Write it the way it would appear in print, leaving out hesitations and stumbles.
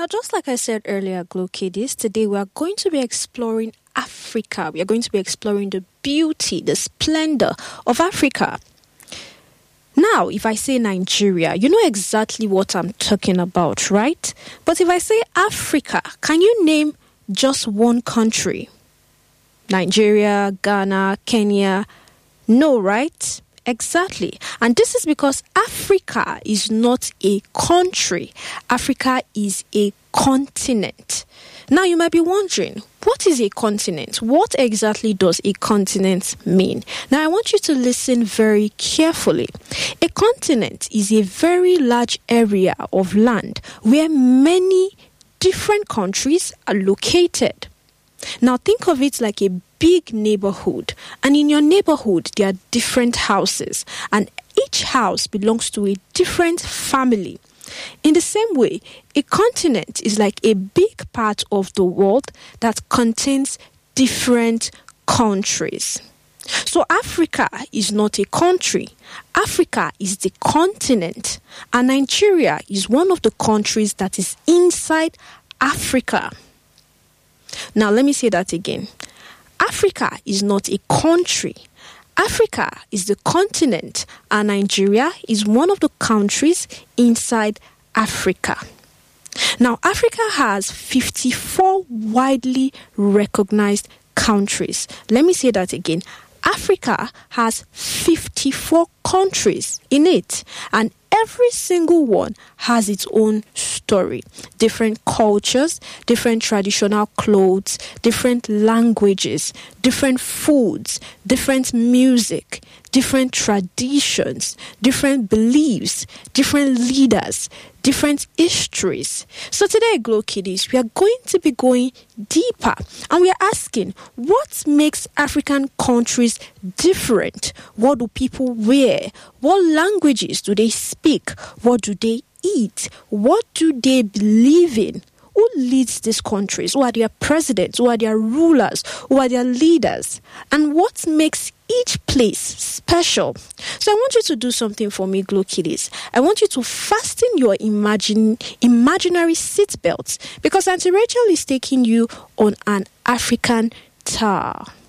Now, just like I said earlier, Glow Kiddies, today we are going to be exploring Africa. We are going to be exploring the beauty, the splendor of Africa. Now, if I say Nigeria, you know exactly what I'm talking about, right? But if I say Africa, can you name just one country? Nigeria, Ghana, Kenya? No, right? Exactly. And this is because Africa is not a country. Africa is a continent. Now, you might be wondering, what is a continent? What exactly does a continent mean? Now, I want you to listen very carefully. A continent is a very large area of land where many different countries are located. Now, think of it like a big neighborhood, and in your neighborhood there are different houses, and each house belongs to a different family. In the same way, a continent is like a big part of the world that contains different countries. So Africa is not a country. Africa is the continent, and Nigeria is one of the countries that is inside Africa. Now, let me say that again. Africa is not a country. Africa is the continent, and Nigeria is one of the countries inside Africa. Now, Africa has 54 widely recognized countries. Let me say that again. Africa has 54 countries in it, and every single one has its own story. Different cultures, different traditional clothes, different languages, different foods, different music, different traditions, different beliefs, different leaders, different histories. So today, Glow Kiddies, we are going to be going deeper, and we are asking, what makes African countries different? What do people wear? What languages do they speak? What do they eat? What do they believe in? Who leads these countries? Who are their presidents? Who are their rulers? Who are their leaders? And what makes each place special? So I want you to do something for me, Glow Kiddies. I want you to fasten your imaginary seatbelts, because Auntie Rachel is taking you on an African tour.